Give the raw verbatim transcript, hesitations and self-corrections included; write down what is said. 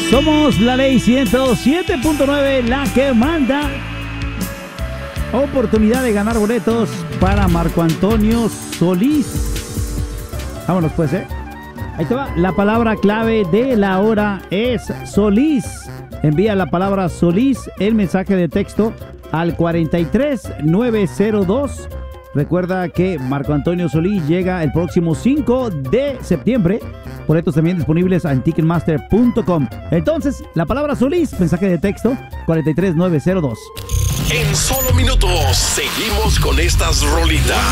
Somos la ley ciento siete punto nueve, la que manda. Oportunidad de ganar boletos para Marco Antonio Solís. Vámonos pues, ¿eh? Ahí te va. La palabra clave de la hora es Solís. Envía la palabra Solís, el mensaje de texto al cuarenta y tres nueve cero dos. Recuerda que Marco Antonio Solís llega el próximo cinco de septiembre. Boletos también disponibles en ticketmaster punto com. Entonces, la palabra Solís, mensaje de texto cuarenta y tres nueve cero dos. En solo minutos seguimos con estas rolitas.